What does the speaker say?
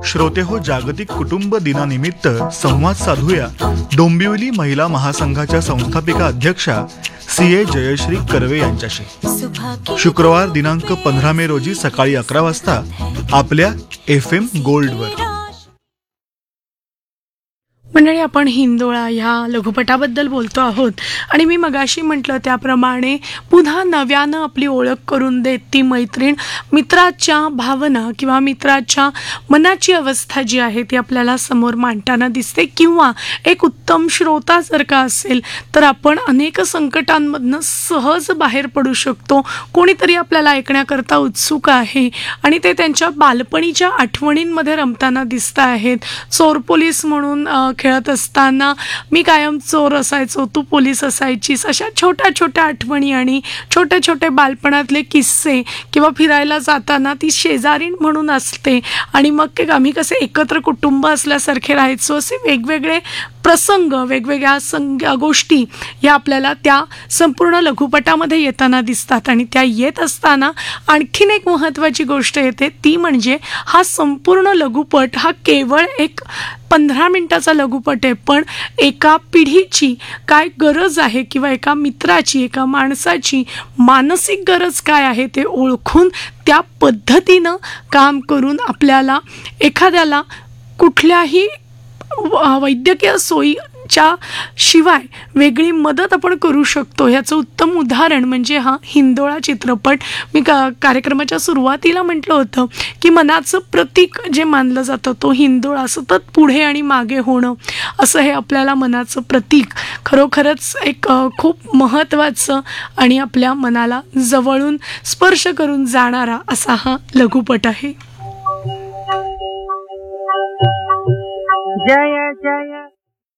श्रोते हो, जागतिक कुटुंब दिनानिमित्त संवाद साधूया डोंबिवली महिला महासंघाच्या संस्थापिका अध्यक्षा CA जयश्री कर्वे यांच्याशी। शुक्रवार दिनांक 15 मे रोजी सकाळी 11 वाजता आपल्या FM गोल्डवर। मंडळी, आपण हिंदोळा ह्या लघुपटाबद्दल बोलतो आहोत आणि मी मगाशी म्हटलं त्याप्रमाणे पुन्हा नव्यानं आपली ओळख करून देत ती मैत्रीण मित्राच्या भावना किंवा मित्राच्या मनाची अवस्था जी आहे ती आपल्याला समोर मांडताना दिसते। किंवा एक उत्तम श्रोता जर का असेल तर आपण अनेक संकटांमधनं सहज बाहेर पडू शकतो। कोणीतरी आपल्याला ऐकण्याकरता उत्सुक आहे आणि ते त्यांच्या बालपणीच्या आठवणींमध्ये रमताना दिसत आहेत। चोर पोलीस म्हणून खेळत असताना मी कायम चोर असायचो, तू पोलीस असायचीस, अशा छोट्या छोट्या आठवणी आणि छोटे छोटे बालपणातले किस्से किंवा फिरायला जाताना ती शेजारीण म्हणून असते आणि मग आम्ही कसे एकत्र कुटुंब असल्यासारखे राहायचो, असे वेगवेगळे प्रसंग, वेगवेगळ्या गोष्टी या आपल्याला त्या संपूर्ण लघुपटामध्ये येताना दिसतात। आणि त्या येत असताना आणखीन एक महत्त्वाची गोष्ट येते, ती म्हणजे हा संपूर्ण लघुपट हा केवळ एक 15 मिनिटाचा लघुपट आहे, पण एका पिढीची काय गरज आहे किंवा एका मित्राची, एका माणसाची मानसिक गरज काय आहे ते ओळखून त्या पद्धतीनं काम करून आपल्याला एखाद्याला कुठल्याही वैद्यकीय सोयीच्या शिवाय वेगळी मदत आपण करू शकतो। ह्याचं उत्तम उदाहरण म्हणजे हा हिंदोळा चित्रपट। मी कार्यक्रमाच्या सुरुवातीला म्हटलं होतं की मनाचं प्रतीक जे मानलं जातं तो हिंदोळा, सतत पुढे आणि मागे होणं असं हे आपल्याला मनाचं प्रतीक खरोखरच एक खूप महत्त्वाचं आणि आपल्या मनाला जवळून स्पर्श करून जाणारा असा हा लघुपट आहे। जय जय